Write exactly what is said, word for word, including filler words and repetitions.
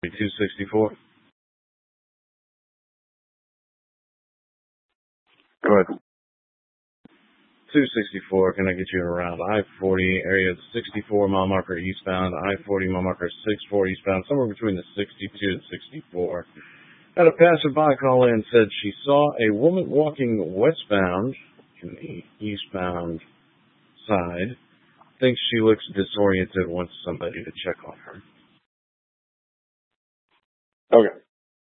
two sixty-four. Go ahead. two sixty-four, can I get you around I forty, area sixty-four mile marker eastbound, I forty mile marker sixty-four eastbound, somewhere between the sixty-two and sixty-four. Had a passerby call in, said she saw a woman walking westbound in the eastbound side. Thinks she looks disoriented, wants somebody to check on her. Okay.